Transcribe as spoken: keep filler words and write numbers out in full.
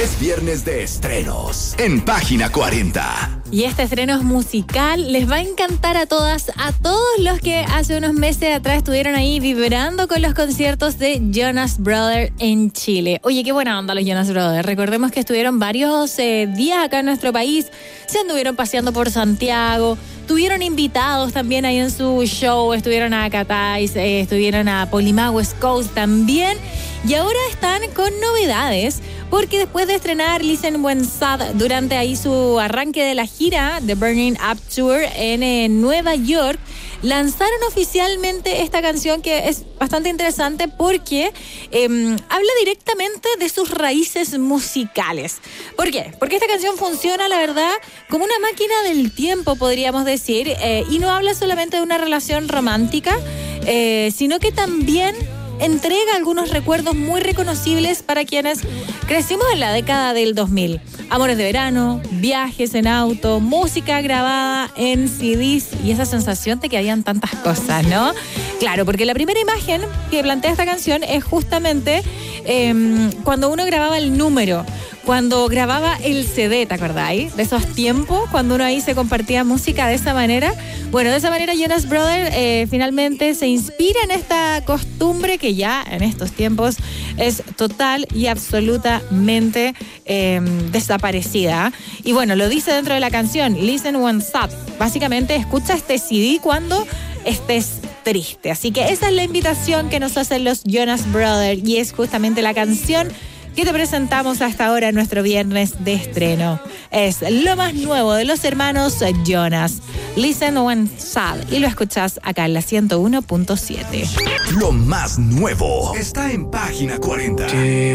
Es viernes de estrenos en Página cuarenta. Y este estreno es musical, les va a encantar a todas, a todos los que hace unos meses atrás estuvieron ahí vibrando con los conciertos de Jonas Brothers en Chile. Oye, qué buena onda los Jonas Brothers. Recordemos que estuvieron varios eh, días acá en nuestro país, se anduvieron paseando por Santiago, tuvieron invitados también ahí en su show, estuvieron a Catais, eh, estuvieron a Polima West Coast también, y ahora están con novedades, porque después de estrenar Listen When Sad durante ahí su arranque de la gira The Burning Up Tour en eh, Nueva York, lanzaron oficialmente esta canción que es bastante interesante porque eh, habla directamente de sus raíces musicales. ¿Por qué? Porque esta canción funciona, la verdad, como una máquina del tiempo, podríamos decir, eh, y no habla solamente de una relación romántica, eh, sino que también entrega algunos recuerdos muy reconocibles para quienes crecimos en la década del dos mil. Amores de verano, viajes en auto, música grabada en C Ds y esa sensación de que habían tantas cosas, ¿no? Claro, porque la primera imagen que plantea esta canción es justamente eh, cuando uno grababa el número, cuando grababa el C D, ¿te acordáis? De esos tiempos, cuando uno ahí se compartía música de esa manera. Bueno, de esa manera Jonas Brothers eh, finalmente se inspira en esta costumbre que ya en estos tiempos es total y absolutamente eh, desaparecida. Y bueno, lo dice dentro de la canción, Listen When Sad. Básicamente, escucha este C D cuando estés triste. Así que esa es la invitación que nos hacen los Jonas Brothers y es justamente la canción que te presentamos hasta ahora en nuestro viernes de estreno. Es lo más nuevo de los hermanos Jonas, Listen When Sad, y lo escuchás acá en la ciento uno punto siete. Lo más nuevo está en Página cuarenta.